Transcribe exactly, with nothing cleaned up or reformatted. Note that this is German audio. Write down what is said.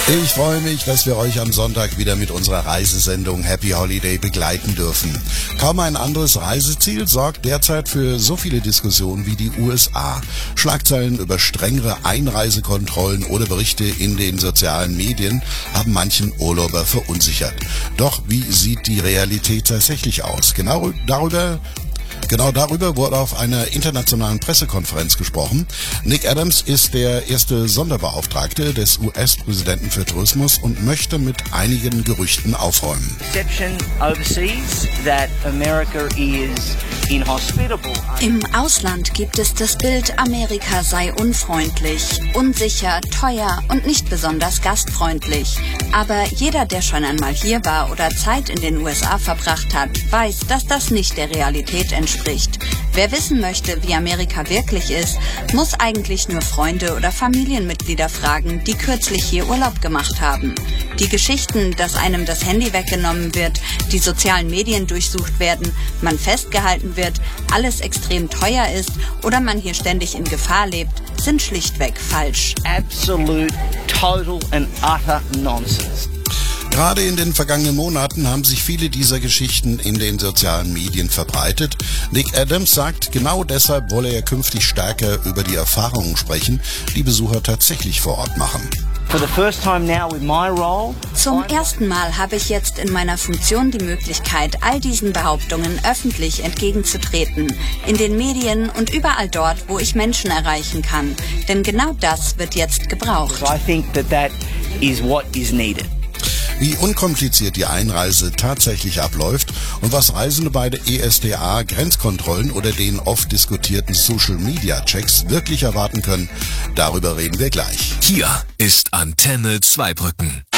Ich freue mich, dass wir euch am Sonntag wieder mit unserer Reisesendung Happy Holiday begleiten dürfen. Kaum ein anderes Reiseziel sorgt derzeit für so viele Diskussionen wie die U S A. Schlagzeilen über strengere Einreisekontrollen oder Berichte in den sozialen Medien haben manchen Urlauber verunsichert. Doch wie sieht die Realität tatsächlich aus? Genau darüber Genau darüber wurde auf einer internationalen Pressekonferenz gesprochen. Nick Adams ist der erste Sonderbeauftragte des U S-Präsidenten für Tourismus und möchte mit einigen Gerüchten aufräumen. Im Ausland gibt es das Bild, Amerika sei unfreundlich, unsicher, teuer und nicht besonders gastfreundlich. Aber jeder, der schon einmal hier war oder Zeit in den U S A verbracht hat, weiß, dass das nicht der Realität entspricht. Wer wissen möchte, wie Amerika wirklich ist, muss eigentlich nur Freunde oder Familienmitglieder fragen, die kürzlich hier Urlaub gemacht haben. Die Geschichten, dass einem das Handy weggenommen wird, die sozialen Medien durchsucht werden, man festgehalten wird, alles extrem teuer ist oder man hier ständig in Gefahr lebt, sind schlichtweg falsch. Absolute, total and utter nonsense. Gerade in den vergangenen Monaten haben sich viele dieser Geschichten in den sozialen Medien verbreitet. Nick Adams sagt, genau deshalb wolle er künftig stärker über die Erfahrungen sprechen, die Besucher tatsächlich vor Ort machen. Zum ersten Mal habe ich jetzt in meiner Funktion die Möglichkeit, all diesen Behauptungen öffentlich entgegenzutreten. In den Medien und überall dort, wo ich Menschen erreichen kann. Denn genau das wird jetzt gebraucht. I think that that is what is needed. Wie unkompliziert die Einreise tatsächlich abläuft und was Reisende bei der E S D A, Grenzkontrollen oder den oft diskutierten Social-Media-Checks wirklich erwarten können, darüber reden wir gleich. Hier ist Antenne Zweibrücken.